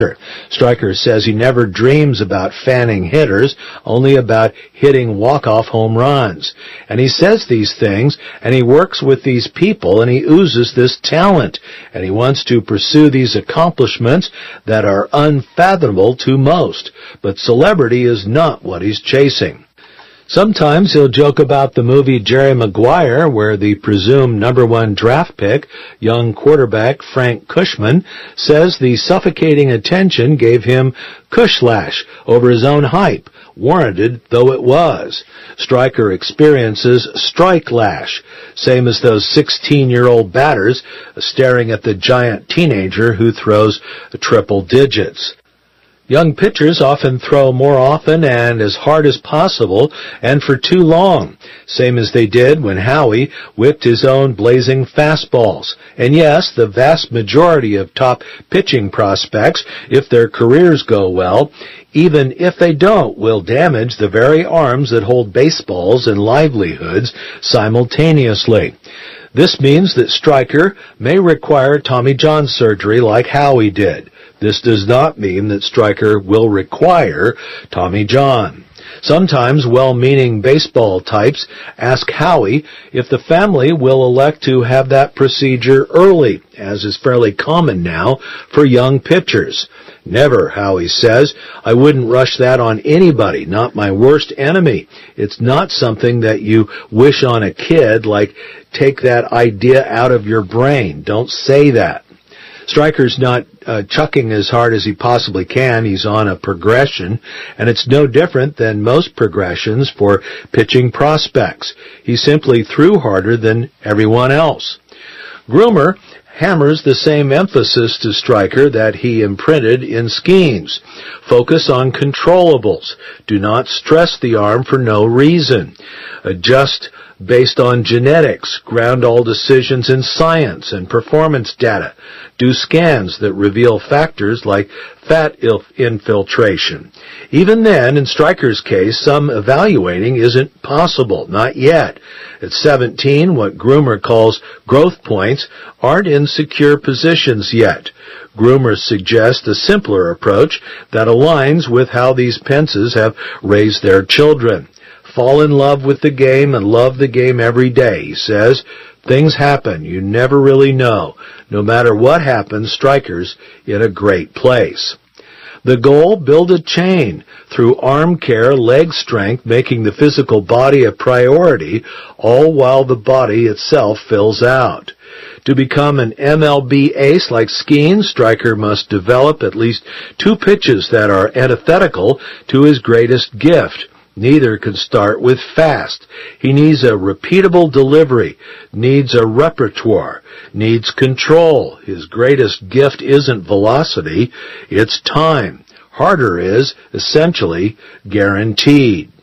Stryker says he never dreams about fanning hitters, only about hitting walk-off home runs. And he says these things, and he works with these people, and he oozes this talent, and he wants to pursue these accomplishments that are unfathomable to most. But celebrity is not what he's chasing. Sometimes he'll joke about the movie Jerry Maguire, where the presumed number 1 draft pick, young quarterback Frank Cushman, says the suffocating attention gave him cushlash over his own hype, warranted though it was. Stryker experiences strike-lash, same as those 16-year-old batters staring at the giant teenager who throws triple digits. Young pitchers often throw more often and as hard as possible and for too long, same as they did when Howie whipped his own blazing fastballs. And yes, the vast majority of top pitching prospects, if their careers go well, even if they don't, will damage the very arms that hold baseballs and livelihoods simultaneously. This means that Stryker may require Tommy John surgery like Howie did. This does not mean that Stryker will require Tommy John. Sometimes well-meaning baseball types ask Howie if the family will elect to have that procedure early, as is fairly common now for young pitchers. Never, Howie says. I wouldn't rush that on anybody, not my worst enemy. It's not something that you wish on a kid, like take that idea out of your brain. Don't say that. Stryker's not chucking as hard as he possibly can. He's on a progression, and it's no different than most progressions for pitching prospects. He simply threw harder than everyone else. Groomer hammers the same emphasis to Stryker that he imprinted in Schemes. Focus on controllables. Do not stress the arm for no reason. Adjust based on genetics. Ground all decisions in science and performance data. Do scans that reveal factors like fat infiltration. Even then, in Stryker's case, some evaluating isn't possible. Not yet. At 17, what Groomer calls growth points aren't in secure positions yet. Groomer suggests a simpler approach that aligns with how these Pences have raised their children. Fall in love with the game and love the game every day, he says. Things happen. You never really know. No matter what happens, Stryker's in a great place. The goal, build a chain through arm care, leg strength, making the physical body a priority, all while the body itself fills out. To become an MLB ace like Skeen, Stryker must develop at least 2 pitches that are antithetical to his greatest gift. Neither can start with fast. He needs a repeatable delivery, needs a repertoire, needs control. His greatest gift isn't velocity, it's time. Harder is, essentially, guaranteed.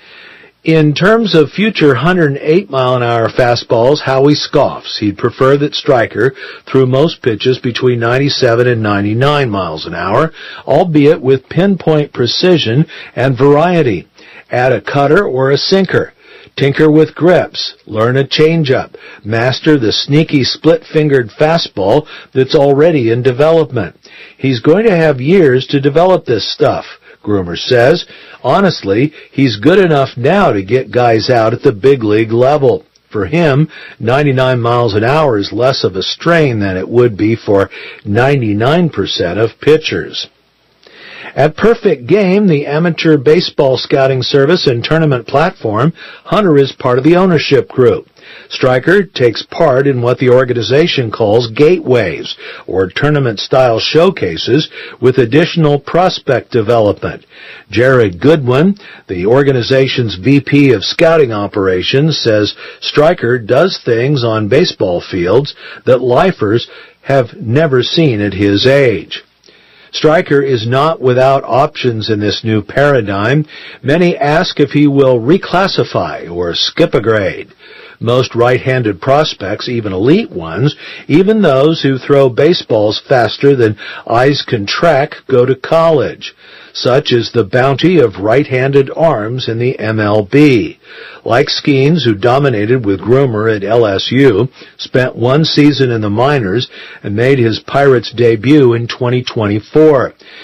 In terms of future 108-mile-an-hour fastballs, Howie scoffs. He'd prefer that Stryker threw most pitches between 97 and 99 miles an hour, albeit with pinpoint precision and variety. Add a cutter or a sinker. Tinker with grips. Learn a changeup. Master the sneaky split-fingered fastball that's already in development. He's going to have years to develop this stuff, Groomer says. Honestly, he's good enough now to get guys out at the big league level. For him, 99 miles an hour is less of a strain than it would be for 99% of pitchers. At Perfect Game, the amateur baseball scouting service and tournament platform, Hunter is part of the ownership group. Stryker takes part in what the organization calls gateways, or tournament-style showcases, with additional prospect development. Jared Goodwin, the organization's VP of Scouting Operations, says Stryker does things on baseball fields that lifers have never seen at his age. Stryker is not without options in this new paradigm. Many ask if he will reclassify or skip a grade. Most right-handed prospects, even elite ones, even those who throw baseballs faster than eyes can track, go to college. Such is the bounty of right-handed arms in the MLB. Like Skeens, who dominated with Groomer at LSU, spent one season in the minors, and made his Pirates debut in 2024.